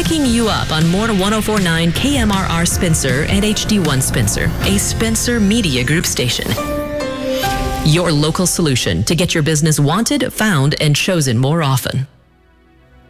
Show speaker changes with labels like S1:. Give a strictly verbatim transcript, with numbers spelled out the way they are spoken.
S1: picking you up on more one oh four point nine K M R R Spencer and H D one Spencer, a Spencer Media Group station. Your local solution to get your business wanted, found, and chosen more often.